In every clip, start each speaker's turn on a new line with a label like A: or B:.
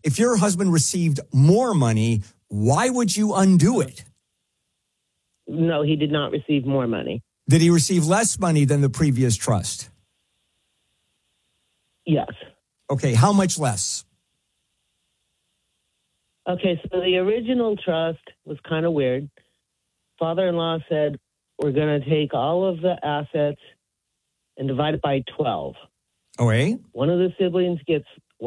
A: if your husband received more money, why would you undo it?
B: No, he did not receive more money.
A: Did he receive less money than the previous trust?
B: Yes.
A: Okay, how much less?
B: Okay, so the original trust was kind of weird. Father-in-law said, we're going to take all of the assets and divide it by 12.
A: Okay.
B: One of the siblings gets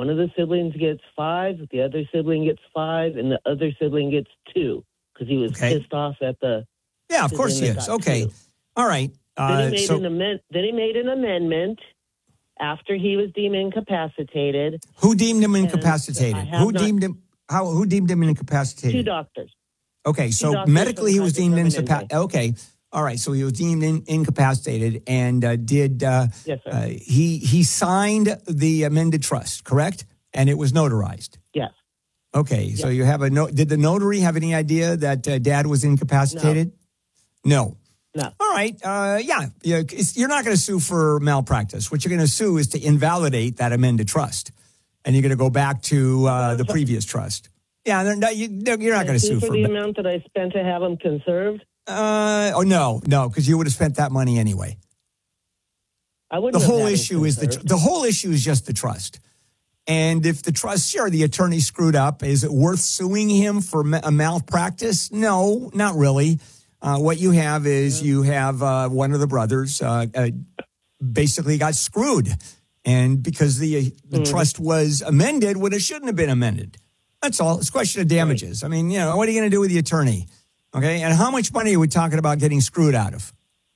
B: 5, the other sibling gets 5, and the other sibling gets 2 because he was pissed off at the.
A: Yeah, of course he is. Okay.
B: 2.
A: All right.
B: Then he made an amendment after he was deemed incapacitated.
A: Who deemed him incapacitated? Who deemed him incapacitated?
B: 2 doctors.
A: Okay, so medically he was deemed incapacitated. Okay. All right, so he was deemed incapacitated and
B: Yes, sir.
A: He signed the amended trust, correct? And it was notarized.
B: Yes.
A: Okay, so you have did the notary have any idea that Dad was incapacitated? No. All right. You're not going to sue for malpractice. What you're going to sue is to invalidate that amended trust, and you're going to go back to the previous trust. Yeah, you're not going to sue
B: for the amount that I spent to have him conserved.
A: No, because you would have spent that money anyway.
B: I wouldn't.
A: The whole issue is the whole issue is just the trust. And if the trust, sure, the attorney screwed up, is it worth suing him for a malpractice? No, not really. What you have is you have one of the brothers basically got screwed. And because the trust was amended when it shouldn't have been amended. That's all. It's a question of damages. Right. I mean, what are you going to do with the attorney? Okay. And how much money are we talking about getting screwed out of?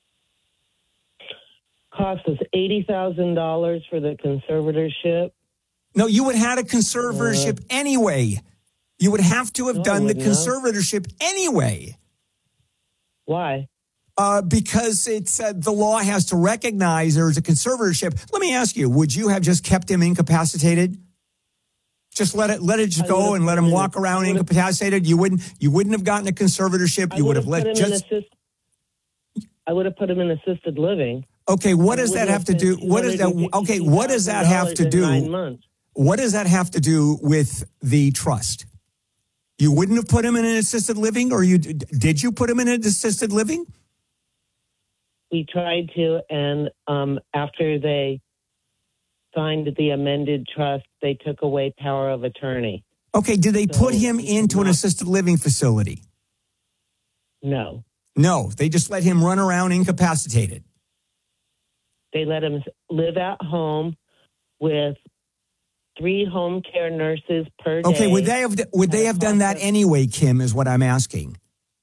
B: Cost us $80,000 for the conservatorship.
A: No, you would have had a conservatorship anyway. You would have to have done the conservatorship anyway.
B: Why?
A: Because it's the law has to recognize there's a conservatorship. Let me ask you: would you have just kept him incapacitated? Just let it just go and let him walk around incapacitated. You wouldn't have gotten a conservatorship. You would have let just.
B: I would have put him in assisted living.
A: Okay, what does that have to do? What is that? Okay, what does that have to do?
B: 9 months.
A: What does that have to do with the trust? You wouldn't have put him in an assisted living, or did you put him in an assisted living?
B: We tried to, and after they signed the amended trust, they took away power of attorney.
A: Okay, did they put him into an assisted living facility?
B: No.
A: No, they just let him run around incapacitated.
B: They let him live at home with 3 home care nurses per day.
A: Okay, would they have done that anyway, Kim, is what I'm asking.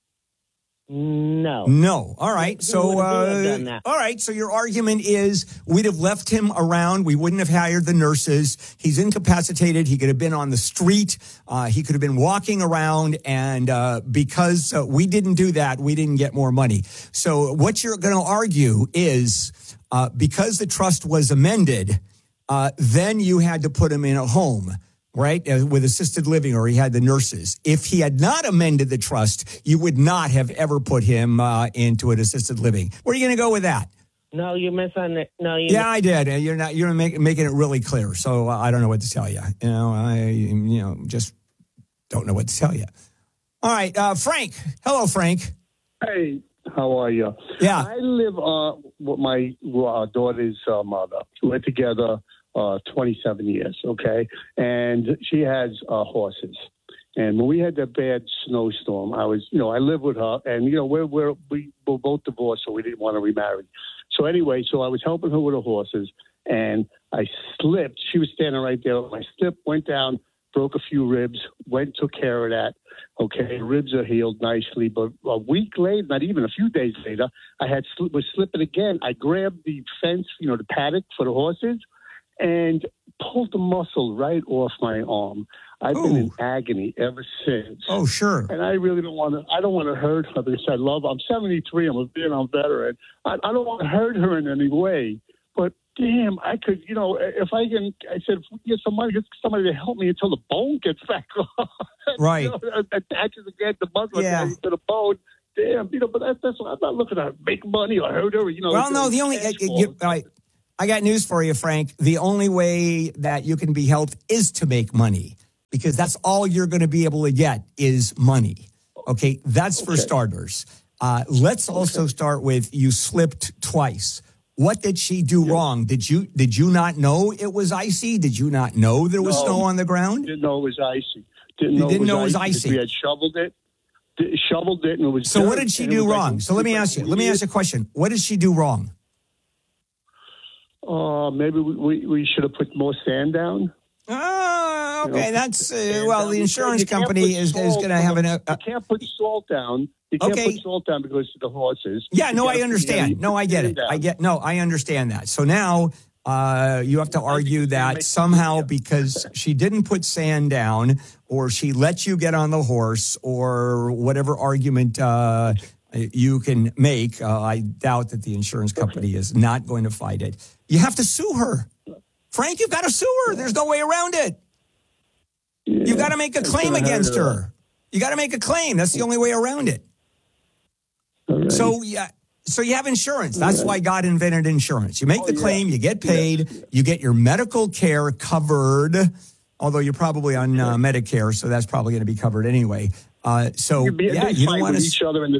B: No.
A: No. All right. So,
B: done that?
A: All right. So your argument is we'd have left him around. We wouldn't have hired the nurses. He's incapacitated. He could have been on the street. He could have been walking around. And because we didn't do that, we didn't get more money. So what you're going to argue is because the trust was amended, then you had to put him in a home. Right, with assisted living, or he had the nurses. If he had not amended the trust, you would not have ever put him into an assisted living. Where are you going to go with that?
B: No, you misunderstood.
A: Yeah, I did. You're making it really clear. So I don't know what to tell you. I just don't know what to tell you. All right, Frank. Hello, Frank.
C: Hey, how are you?
A: Yeah,
C: I live with my daughter's mother. We're together 27 years, okay? And she has horses. And when we had that bad snowstorm, I live with her, and, we were both divorced, so we didn't want to remarry. So anyway, I was helping her with the horses, and I slipped. She was standing right there. I slipped, went down, broke a few ribs, took care of that. Okay, ribs are healed nicely, but a week later, not even a few days later, I was slipping again. I grabbed the fence, the paddock for the horses, and pulled the muscle right off my arm. I've been in agony ever since.
A: Oh, sure.
C: And I really don't want to hurt her because I love her. I'm 73. I'm a Vietnam veteran. I don't want to hurt her in any way. But damn, I could, if I can, I said, get somebody to help me until the bone gets back on.
A: Right.
C: Attaches again the muscle
A: to
C: the bone. Damn, but that's what I'm not looking to make money or hurt her.
A: Well, no, the only I got news for you, Frank. The only way that you can be helped is to make money. because that's all you're going to be able to get is money. Okay, that's for starters. Let's also start with you slipped twice. What did she do wrong? Did you not know it was icy? Did you not know there was snow on the ground?
C: Didn't know it was icy.
A: Didn't know it was icy.
C: We had shoveled it, and it was.
A: So what did she do wrong? So let me ask you a question. What did she do wrong?
C: Maybe we should have put more sand down.
A: Oh, okay. That's the insurance company is going to have
C: you can't put salt down. You can't put salt down because of the horses.
A: Yeah, no, I understand. No, I get it. I understand that. So now you have to argue that somehow because she didn't put sand down or she let you get on the horse or whatever argument you can make, I doubt that the insurance company is not going to fight it. You have to sue her. Frank, you've got to sue her. There's no way around it. Yeah, you've got to make a claim against her. You got to make a claim. That's the only way around it.
C: Right.
A: So you have insurance. That's why God invented insurance. You make the claim, you get paid, you get your medical care covered, although you're probably on Medicare, so that's probably going to be covered anyway. You don't want to
C: each other in the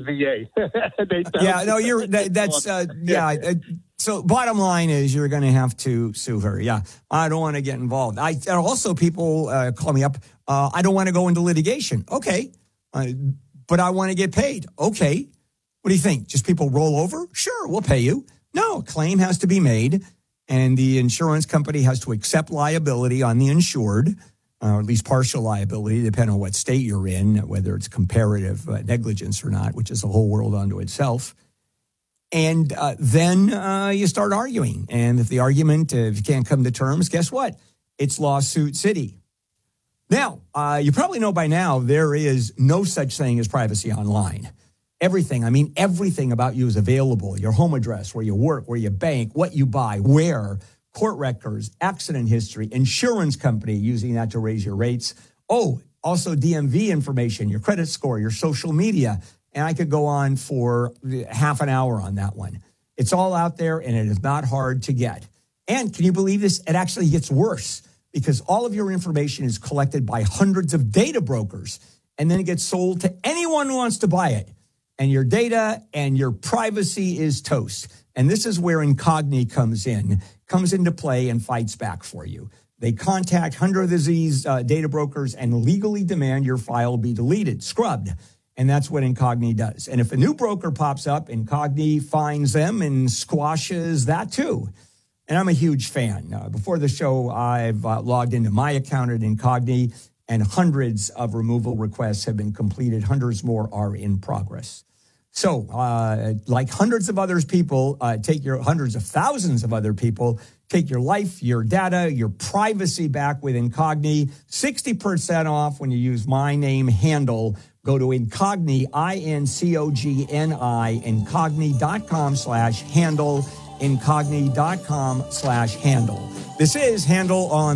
C: VA.
A: So bottom line is you're going to have to sue her. Yeah, I don't want to get involved. Also people call me up. I don't want to go into litigation. Okay, but I want to get paid. Okay. What do you think? Just people roll over? Sure, we'll pay you. No, a claim has to be made, and the insurance company has to accept liability on the insured, or at least partial liability, depending on what state you're in, whether it's comparative negligence or not, which is a whole world unto itself. And then you start arguing. And if the argument, if you can't come to terms, guess what? It's lawsuit city. Now, you probably know by now there is no such thing as privacy online. Everything about you is available. Your home address, where you work, where you bank, what you buy, where, court records, accident history, insurance company using that to raise your rates. Oh, also DMV information, your credit score, your social media. And I could go on for half an hour on that one. It's all out there, and it is not hard to get. And can you believe this? It actually gets worse because all of your information is collected by hundreds of data brokers, and then it gets sold to anyone who wants to buy it. And your data and your privacy is toast. And this is where Incogni comes into play and fights back for you. They contact hundreds of these data brokers and legally demand your file be deleted, scrubbed. And that's what Incogni does. And if a new broker pops up, Incogni finds them and squashes that too. And I'm a huge fan. Before the show, I've logged into my account at Incogni, and hundreds of removal requests have been completed. Hundreds more are in progress. So, like hundreds of other people, hundreds of thousands of other people, take your life, your data, your privacy back with Incogni. 60% off when you use my name, Handle. Go to Incogni, INCOGNI, Incogni.com/handle, Incogni.com/handle. This is Handle on